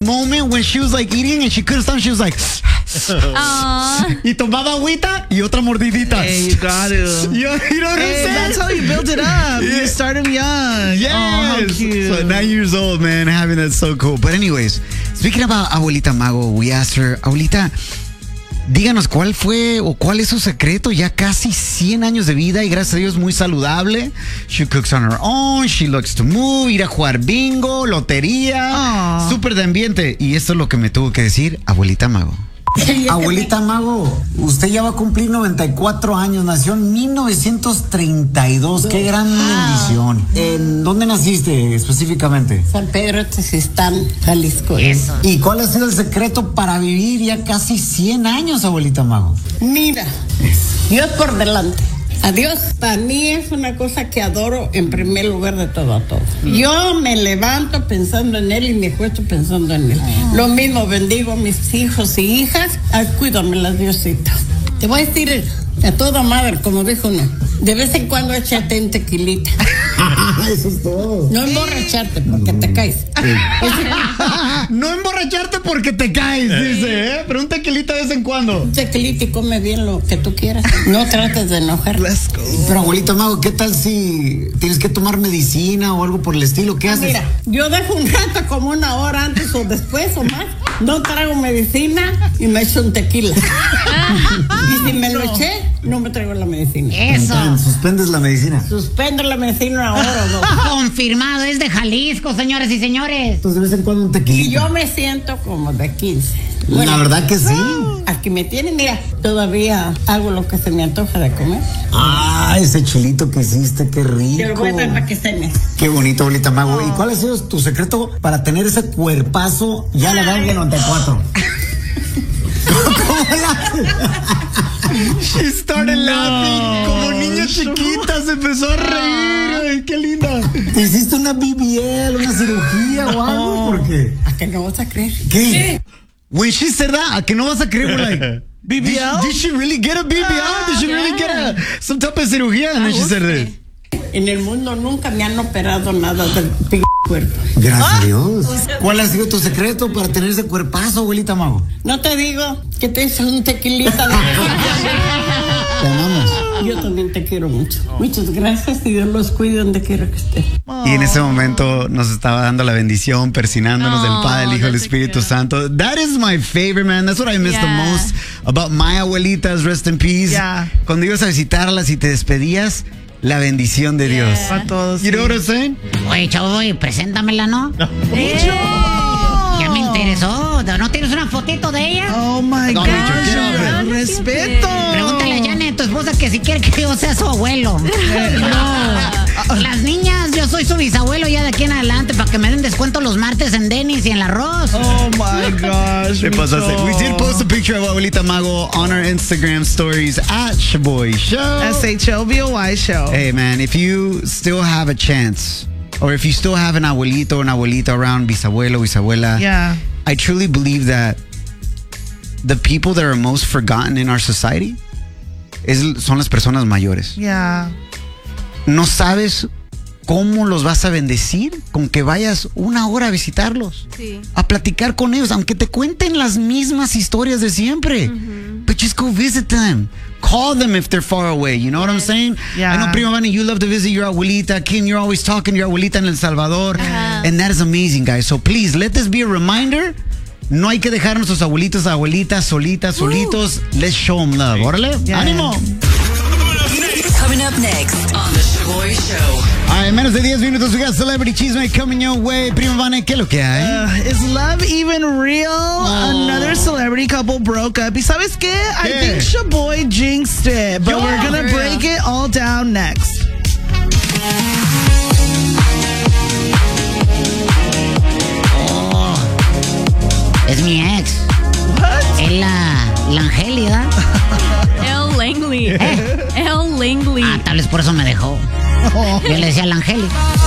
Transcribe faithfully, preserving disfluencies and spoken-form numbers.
moment when she was like eating and she couldn't stop. She was like, Aww. y tomaba agüita y otra mordidita. Hey, you got to. You, you know what Hey, I'm saying? that's how you build it up. Yeah. You start them young. Yes. Oh, how cute. So nine years old, man, having that so cool. But anyways, speaking about Abuelita Mago, we asked her, Abuelita, díganos cuál fue o cuál es su secreto. Ya casi cien años de vida y gracias a Dios muy saludable. She cooks on her own, she likes to move, ir a jugar bingo, lotería, Aww. súper de ambiente. Y esto es lo que me tuvo que decir Abuelita Mago. Abuelita Mago, usted ya va a cumplir noventa y cuatro años, nació en mil novecientos treinta y dos, qué gran bendición. ¿En dónde naciste específicamente? San Pedro Tezistán, Jalisco. Eso. ¿Y cuál ha sido el secreto para vivir ya casi cien años, Abuelita Mago? Mira, Dios por delante. Adiós, para mí es una cosa que adoro en primer lugar de todo a todo. Yo me levanto pensando en Él y me acuesto pensando en Él. Lo mismo, bendigo a mis hijos y hijas. Ay, cuídamelas, Diosito. Te voy a decir a toda madre, como dijo uno, de vez en cuando échate un tequilita. Eso es todo. No emborracharte porque te caes. No emborracharte porque te caes, dice, ¿eh? Pero un tequilita de vez en cuando. Un tequilita y come bien lo que tú quieras. No trates de enojar. Let's go. Pero Abuelita Mago, ¿qué tal si tienes que tomar medicina o algo por el estilo? ¿Qué haces? Mira, yo dejo un rato como una hora antes o después o más. No traigo medicina y me echo un tequila. Y si me lo eché, no me traigo la medicina. Eso. Entonces, suspendes la medicina. Suspendo la medicina una hora o dos. Confirmado, es de Jalisco, señores y señores. Entonces, de vez en cuando un tequilita. Y yo me siento como de quince. Bueno, la verdad que sí. aquí me tienen, mira, todavía hago lo que se me antoja de comer. Ah, ese chilito que hiciste, qué rico. Yo lo voy a dar para que cenes. Qué bonito, Abuelita Mago. ¿Y cuál ha sido tu secreto para tener ese cuerpazo ya a la edad de noventa y cuatro? ¿Cómo la? She started No. laughing como niña chiquita, se empezó a reír. Ay, qué linda. ¿Te hiciste una B B L, una cirugía o algo? ¿Por qué? ¿A qué no vas a creer? ¿Qué? When she said that, ¿a que no vas a creer? We're like, B B L? Did, did she really get a B B L? Did she really get a, some type of cirugía? And then she said this. En el mundo nunca me han operado nada del p cuerpo. Gracias a Dios. ¿Cuál ha sido tu secreto para tener ese cuerpazo, Abuelita Mago? No te digo que te hice un tequilita de... Te amamos. Yo también te quiero mucho. Muchas gracias y Dios los cuide donde quiera que esté. Y en ese momento nos estaba dando la bendición, persinándonos del Oh, Padre, el Hijo y el that's Espíritu cute. Santo. That is my favorite, man. That's what I miss the Yeah. most about my abuelitas, rest in peace. Yeah. Cuando ibas a visitarlas y te despedías, la bendición de Dios. A todos. You know what I'm saying? Oye, chavo, y preséntamela, ¿no? Ya me interesó. ¿No tienes una fotito de ella? Oh my No, gosh. Richard, no, respeto. Pregúntale a Janet, tu esposa, que si quiere que yo sea su abuelo. No. Las niñas, yo soy su bisabuelo ya de aquí en adelante para que me den descuento los martes en Denny's y en el arroz. Oh my gosh. Te pasaste. Richo. We did post a picture of Abuelita Mago on our Instagram stories at Shaboy Show. S H O B O Y show. Hey, man, if you still have a chance, or if you still have an abuelito or an abuelita around, bisabuelo, bisabuela, Yeah. I truly believe that the people that are most forgotten in our society es, son las personas mayores. Yeah. No sabes cómo los vas a bendecir con que vayas una hora a visitarlos, Sí. a platicar con ellos, aunque te cuenten las mismas historias de siempre. But just go visit them. Call them if they're far away. You know what I'm saying? Yeah. I know, Prima Vani, you love to visit your abuelita. Kim, you're always talking to your abuelita en El Salvador. And that is amazing, guys. So please, let this be a reminder. No hay que dejar a nuestros abuelitos, abuelitas, solitas, solitos. Let's show them love. Órale, Yeah. ánimo. Coming up next on The Shaboy Show. All right, menos de diez minutos, we got Celebrity Chisme coming your way. Prima Vani, ¿qué es lo que hay? Uh, is love even real? Another celebrity couple broke up. ¿Y sabes qué? I ¿Qué? think Shaboy jinxed it, but Yo, we're gonna girl. break it all down next. Es mi ex. What? Es la, la Angélida. El Langley. El Langley. Ah, tal vez por eso me dejó. Yo le decía a la Angélica.